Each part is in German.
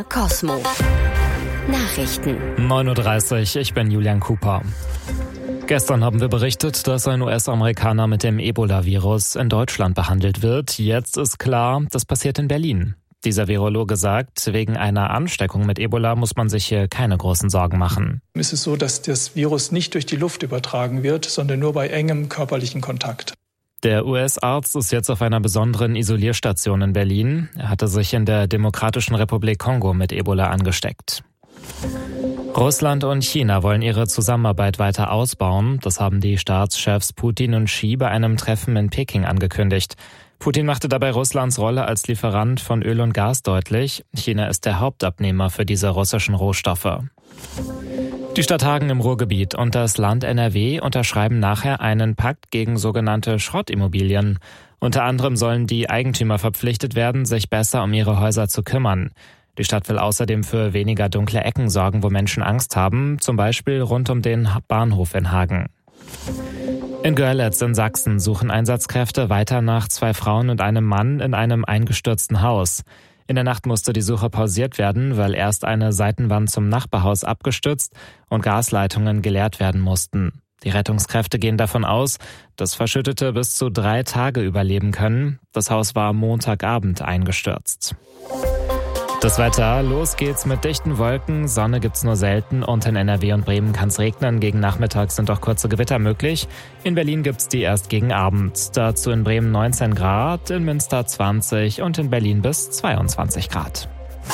Cosmo. Nachrichten. 9:30 Uhr, ich bin Julian Cooper. Gestern haben wir berichtet, dass ein US-Amerikaner mit dem Ebola-Virus in Deutschland behandelt wird. Jetzt ist klar, das passiert in Berlin. Dieser Virologe sagt, wegen einer Ansteckung mit Ebola muss man sich hier keine großen Sorgen machen. Es ist so, dass das Virus nicht durch die Luft übertragen wird, sondern nur bei engem körperlichen Kontakt. Der US-Arzt ist jetzt auf einer besonderen Isolierstation in Berlin. Er hatte sich in der Demokratischen Republik Kongo mit Ebola angesteckt. Russland und China wollen ihre Zusammenarbeit weiter ausbauen. Das haben die Staatschefs Putin und Xi bei einem Treffen in Peking angekündigt. Putin machte dabei Russlands Rolle als Lieferant von Öl und Gas deutlich. China ist der Hauptabnehmer für diese russischen Rohstoffe. Die Stadt Hagen im Ruhrgebiet und das Land NRW unterschreiben nachher einen Pakt gegen sogenannte Schrottimmobilien. Unter anderem sollen die Eigentümer verpflichtet werden, sich besser um ihre Häuser zu kümmern. Die Stadt will außerdem für weniger dunkle Ecken sorgen, wo Menschen Angst haben, zum Beispiel rund um den Bahnhof in Hagen. In Görlitz in Sachsen suchen Einsatzkräfte weiter nach 2 Frauen und einem Mann in einem eingestürzten Haus. In der Nacht musste die Suche pausiert werden, weil erst eine Seitenwand zum Nachbarhaus abgestürzt und Gasleitungen geleert werden mussten. Die Rettungskräfte gehen davon aus, dass Verschüttete bis zu 3 Tage überleben können. Das Haus war am Montagabend eingestürzt. Das Wetter, los geht's mit dichten Wolken, Sonne gibt's nur selten und in NRW und Bremen kann's regnen. Gegen Nachmittag sind auch kurze Gewitter möglich. In Berlin gibt's die erst gegen Abend. Dazu in Bremen 19 Grad, in Münster 20 und in Berlin bis 22 Grad.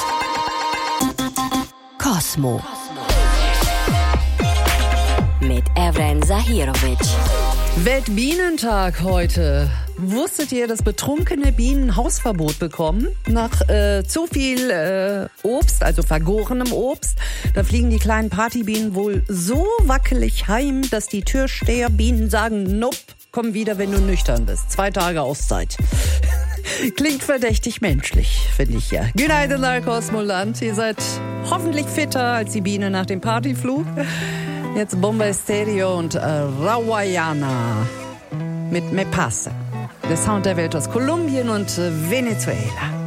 Cosmo. Mit Evren Zahirovic. Weltbienentag heute. Wusstet ihr, dass betrunkene Bienen Hausverbot bekommen? Nach zu viel Obst, also vergorenem Obst, da fliegen die kleinen Partybienen wohl so wackelig heim, dass die Türsteherbienen sagen, nope, komm wieder, wenn du nüchtern bist. 2 Tage Auszeit. Klingt verdächtig menschlich, finde ich ja. Günaydin, Cosmoland. Ihr seid hoffentlich fitter als die Biene nach dem Partyflug. Jetzt Bomba Stereo und Rawayana mit Me Pasa. Der Sound der Welt aus Kolumbien und Venezuela.